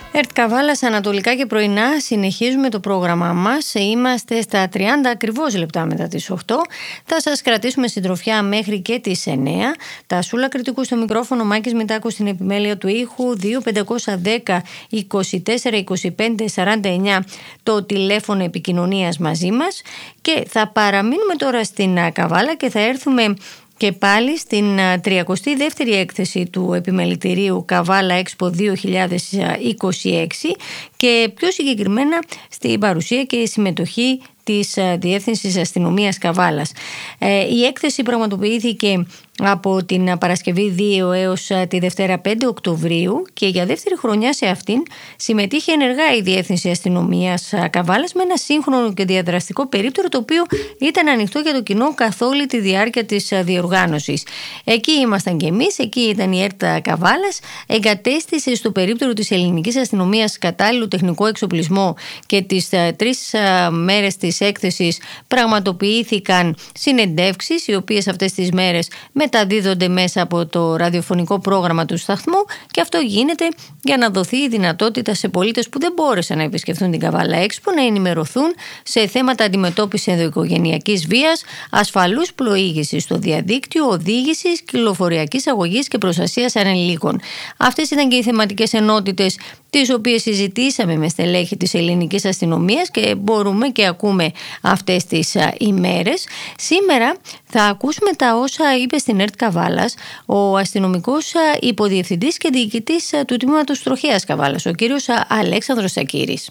ΕΡΤ Καβάλας ανατολικά και πρωινά, συνεχίζουμε το πρόγραμμά μας. Είμαστε στα 30 ακριβώς λεπτά μετά τις 8. Θα σας κρατήσουμε συντροφιά μέχρι και τις 9. Τασούλα Κρητικού στο μικρόφωνο, Μάκης Μητάκος στην επιμέλεια του ήχου. 2510 24 25 49 το τηλέφωνο επικοινωνίας μαζί μας. Και θα παραμείνουμε τώρα στην Καβάλα και θα έρθουμε και πάλι στην 32η έκθεση του επιμελητηρίου Καβάλα Expo 2026 και πιο συγκεκριμένα στην παρουσία και συμμετοχή της Διεύθυνσης Αστυνομίας Καβάλας. Η έκθεση πραγματοποιήθηκε από την Παρασκευή 2 έως τη Δευτέρα 5 Οκτωβρίου και για δεύτερη χρονιά σε αυτήν συμμετείχε ενεργά η Διεύθυνση Αστυνομίας Καβάλας με ένα σύγχρονο και διαδραστικό περίπτερο το οποίο ήταν ανοιχτό για το κοινό καθ' όλη τη διάρκεια της διοργάνωσης. Εκεί ήμασταν και εμείς, εκεί ήταν η ΕΡΤ Καβάλας, εγκατέστησε στο περίπτερο της Ελληνικής Αστυνομίας κατάλληλο τεχνικό εξοπλισμό και τις 3 μέρες της έκθεσης πραγματοποιήθηκαν συνεντεύξεις οι οποίες αυτές τις μέρες μεταδίδονται μέσα από το ραδιοφωνικό πρόγραμμα του σταθμού και αυτό γίνεται για να δοθεί η δυνατότητα σε πολίτες που δεν μπόρεσαν να επισκεφθούν την Καβάλα Expo να ενημερωθούν σε θέματα αντιμετώπισης ενδοοικογενειακής βίας, ασφαλούς πλοήγησης στο διαδίκτυο, οδήγησης, κυκλοφοριακής αγωγής και προστασίας ανηλίκων. Αυτές ήταν και οι θεματικές ενότητες τις οποίες συζητήσαμε με στελέχη της Ελληνικής Αστυνομίας και μπορούμε και ακούμε αυτές τις ημέρες. Σήμερα θα ακούσουμε τα όσα είπε στην ΕΡΤ Καβάλας ο αστυνομικός υποδιευθυντής και διοικητής του τμήματος τροχέας Καβάλας, ο κύριος Αλέξανδρος Τσακίρης.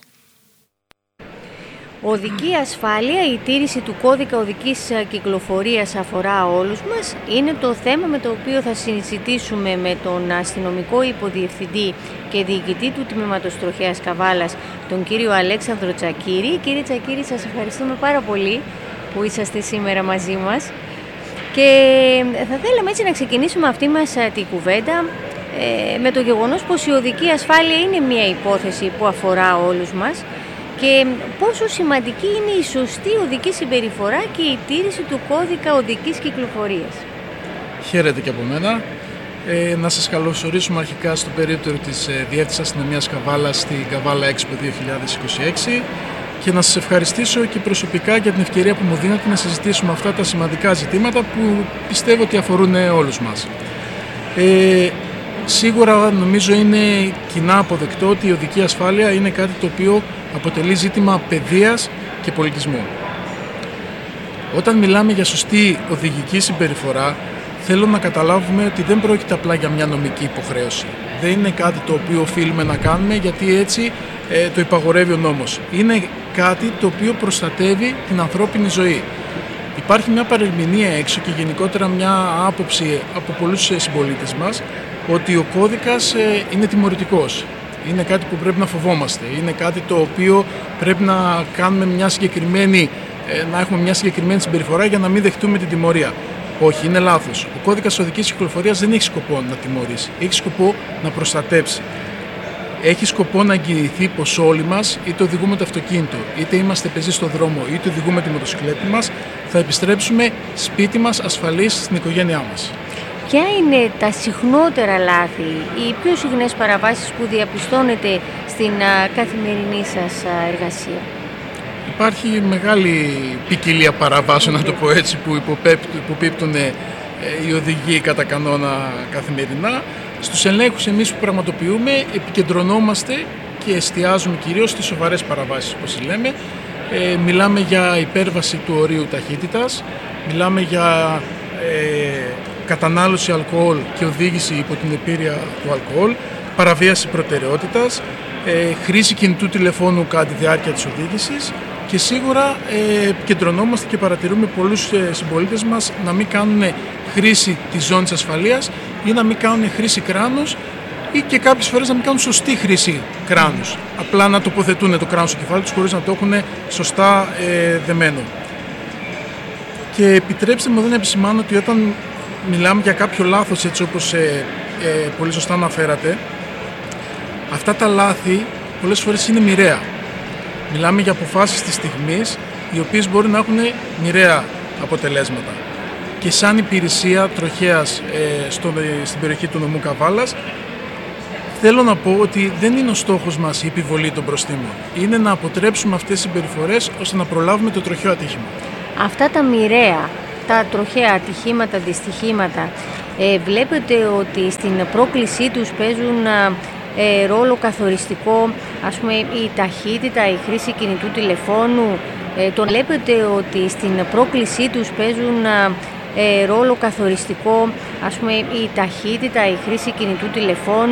Οδική ασφάλεια, η τήρηση του κώδικα οδικής κυκλοφορίας αφορά όλους μας. Είναι το θέμα με το οποίο θα συζητήσουμε με τον αστυνομικό υποδιευθυντή και διοικητή του τμήματος τροχέας Καβάλας, τον κύριο Αλέξανδρο Τσακίρη. Κύριε Τσακίρη, σας ευχαριστούμε πάρα πολύ που είσαστε σήμερα μαζί μας. Και θα θέλαμε έτσι να ξεκινήσουμε αυτή μας τη κουβέντα με το γεγονός πως η οδική ασφάλεια είναι μια υπόθεση που αφορά όλους μας και πόσο σημαντική είναι η σωστή οδική συμπεριφορά και η τήρηση του κώδικα οδικής κυκλοφορίας. Χαίρετε και από μένα. Να σας καλωσορίσουμε αρχικά στο περίπτερο της Διεύθυνσης Αστυνομίας Καβάλας στην Καβάλα Expo 2026 και να σας ευχαριστήσω και προσωπικά για την ευκαιρία που μου δίνετε να συζητήσουμε αυτά τα σημαντικά ζητήματα που πιστεύω ότι αφορούν όλους μας. Σίγουρα νομίζω είναι κοινά αποδεκτό ότι η οδική ασφάλεια είναι κάτι το οποίο αποτελεί ζήτημα παιδείας και πολιτισμού. Όταν μιλάμε για σωστή οδηγική συμπεριφορά, θέλω να καταλάβουμε ότι δεν πρόκειται απλά για μια νομική υποχρέωση. Δεν είναι κάτι το οποίο οφείλουμε να κάνουμε γιατί έτσι το υπαγορεύει ο νόμος. Είναι κάτι το οποίο προστατεύει την ανθρώπινη ζωή. Υπάρχει μια παρερμηνία έξω και γενικότερα μια άποψη από πολλούς συμπολίτες μας ότι ο κώδικας είναι τιμωρητικός. Είναι κάτι που πρέπει να φοβόμαστε. Είναι κάτι το οποίο πρέπει να κάνουμε να έχουμε μια συγκεκριμένη συμπεριφορά για να μην δεχτούμε την τιμωρία. Όχι, είναι λάθος. Ο κώδικας οδικής κυκλοφορίας δεν έχει σκοπό να τιμωρήσει. Έχει σκοπό να προστατέψει. Έχει σκοπό να εγγυηθεί πως όλοι μας, είτε οδηγούμε το αυτοκίνητο, είτε είμαστε πεζοί στον δρόμο, είτε οδηγούμε τη μοτοσυκλέτη μας, θα επιστρέψουμε σπίτι μας ασφαλείς στην οικογένειά μας. Ποια είναι τα συχνότερα λάθη, οι πιο συχνές παραβάσεις που διαπιστώνετε στην καθημερινή σας εργασία? Υπάρχει μεγάλη ποικιλία παραβάσεων, να το πω έτσι, που υποπίπτουν οι οδηγοί κατά κανόνα καθημερινά. Στους ελέγχους εμείς που πραγματοποιούμε επικεντρωνόμαστε και εστιάζουμε κυρίως στις σοβαρές παραβάσεις, όπως λέμε. Μιλάμε για υπέρβαση του ορίου ταχύτητας, μιλάμε για κατανάλωση αλκοόλ και οδήγηση υπό την επήρεια του αλκοόλ, παραβίαση προτεραιότητας, χρήση κινητού τηλεφώνου κατά τη διάρκεια της οδήγησης και σίγουρα επικεντρωνόμαστε και παρατηρούμε πολλούς συμπολίτες μας να μην κάνουν χρήση της ζώνης ασφαλείας ή να μην κάνουν χρήση κράνους ή και κάποιες φορές να μην κάνουν σωστή χρήση κράνους. Απλά να τοποθετούν το κράνος στο κεφάλι τους χωρίς να το έχουν σωστά δεμένο. Και επιτρέψτε μου εδώ να επισημάνω ότι όταν μιλάμε για κάποιο λάθος, έτσι όπως πολύ σωστά αναφέρατε, αυτά τα λάθη πολλές φορές είναι μοιραία. Μιλάμε για αποφάσεις της στιγμής, οι οποίες μπορεί να έχουν μοιραία αποτελέσματα. Και σαν υπηρεσία τροχέας στην περιοχή του νομού Καβάλας, θέλω να πω ότι δεν είναι ο στόχος μας η επιβολή των προστίμων. Είναι να αποτρέψουμε αυτές τις συμπεριφορές ώστε να προλάβουμε το τροχαίο ατύχημα. Αυτά τα μοιραία, τα τροχαία ατυχήματα, δυστυχήματα, βλέπετε ότι στην πρόκλησή τους παίζουν ρόλο καθοριστικό, ας πούμε, η ταχύτητα, η χρήση κινητού τηλεφώνου? Βλέπετε ότι στην πρόκλησή τους παίζουν ρόλο καθοριστικό, ας πούμε, η ταχύτητα, η χρήση κινητού τηλεφώνου?